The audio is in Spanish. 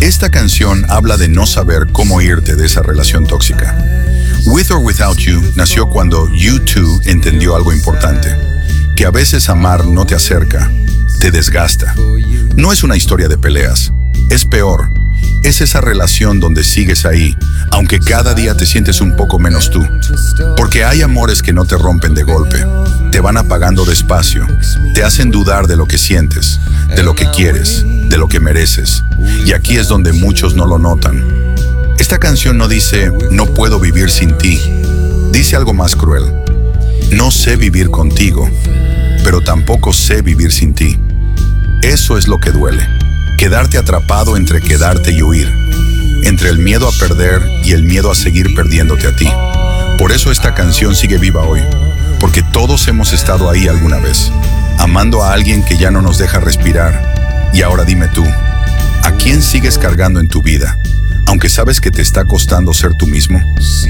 Esta canción habla de no saber cómo irte de esa relación tóxica. With or Without You nació cuando U2 entendió algo importante, que a veces amar no te acerca, te desgasta. No es una historia de peleas, es peor. Es esa relación donde sigues ahí, aunque cada día te sientes un poco menos tú. Porque hay amores que no te rompen de golpe, te van apagando despacio, te hacen dudar de lo que sientes, de lo que quieres, de lo que mereces. Y aquí es donde muchos no lo notan. Esta canción no dice, no puedo vivir sin ti. Dice algo más cruel. No sé vivir contigo, pero tampoco sé vivir sin ti. Eso es lo que duele. Quedarte atrapado entre quedarte y huir, entre el miedo a perder y el miedo a seguir perdiéndote a ti. Por eso esta canción sigue viva hoy, porque todos hemos estado ahí alguna vez, amando a alguien que ya no nos deja respirar. Y ahora dime tú, ¿a quién sigues cargando en tu vida, aunque sabes que te está costando ser tú mismo?